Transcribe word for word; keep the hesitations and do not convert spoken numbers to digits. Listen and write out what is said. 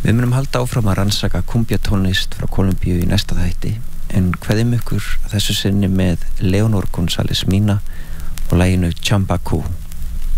Við munum halda áfram að rannsaka kumbjatónlist frá Kólumbíu í næsta þætti, en kveðum ykkur að þessu sinni með Leonor González Mina og laginu Chambacu.